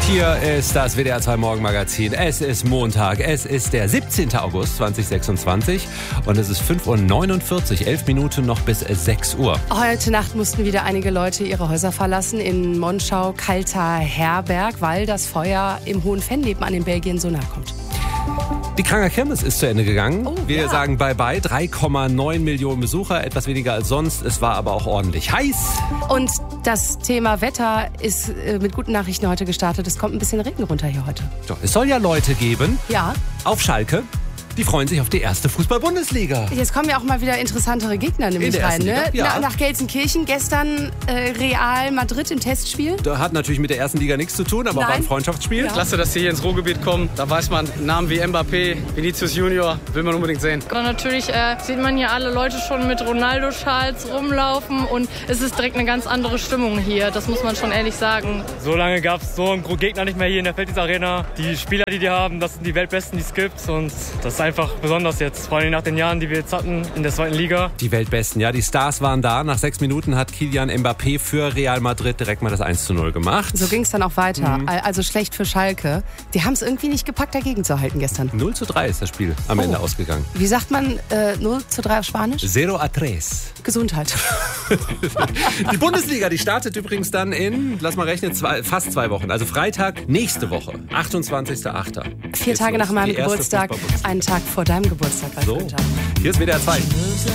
Hier ist das WDR 2 Morgenmagazin. Es ist Montag. Es ist der 17. August 2026 und es ist 5:49 Uhr, 11 Minuten noch bis 6 Uhr. Heute Nacht mussten wieder einige Leute ihre Häuser verlassen in Monschau, Kalter Herberg, weil das Feuer im Hohen Venn nebenan in Belgien so nahe kommt. Die Kranger Kirmes ist zu Ende gegangen. Wir sagen Bye-bye. 3,9 Millionen Besucher, etwas weniger als sonst. Es war aber auch ordentlich heiß. Und das Thema Wetter ist mit guten Nachrichten heute gestartet. Es kommt ein bisschen Regen runter hier heute. Doch, es soll ja Leute geben auf Schalke. Die freuen sich auf die erste Fußball-Bundesliga. Jetzt kommen ja auch mal wieder interessantere Gegner nämlich rein. Ne? Ja. Nach Gelsenkirchen gestern Real Madrid im Testspiel. Da hat natürlich mit der ersten Liga nichts zu tun, aber war ein Freundschaftsspiel. Ja. Klasse, dass sie hier ins Ruhrgebiet kommen. Da weiß man, Namen wie Mbappé, Vinicius Junior, will man unbedingt sehen. Und natürlich sieht man hier alle Leute schon mit Ronaldo-Schals rumlaufen und es ist direkt eine ganz andere Stimmung hier. Das muss man schon ehrlich sagen. So lange gab es so einen Gegner nicht mehr hier in der Felddienst Arena. Die Spieler, die haben, das sind die Weltbesten, die es gibt. Und das ist einfach besonders jetzt, vor allem nach den Jahren, die wir jetzt hatten in der zweiten Liga. Die Weltbesten, ja, die Stars waren da. Nach 6 Minuten hat Kylian Mbappé für Real Madrid direkt mal das 1:0 gemacht. So ging es dann auch weiter. Also schlecht für Schalke. Die haben es irgendwie nicht gepackt, dagegen zu halten gestern. 0:3 ist das Spiel am Ende ausgegangen. Wie sagt man 0:3 auf Spanisch? 0:3. Gesundheit. Die Bundesliga, die startet übrigens dann in, lass mal rechnen, fast 2 Wochen. Also Freitag nächste Woche, 28.08. 4 Tage nach meinem Geburtstag, einen Tag vor deinem Geburtstag. So, hier ist WDR 2.